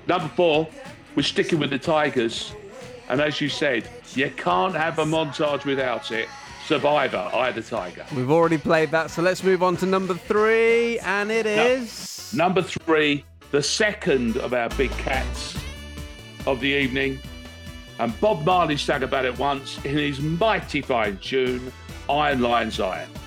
Number 4, we're sticking with the Tigers. And as you said, you can't have a montage without it. Survivor, Eye of the Tiger. We've already played that, so let's move on to number 3, and it is... Number 3, the second of our big cats of the evening. And Bob Marley sang about it once in his mighty fine tune, Iron Lion Zion.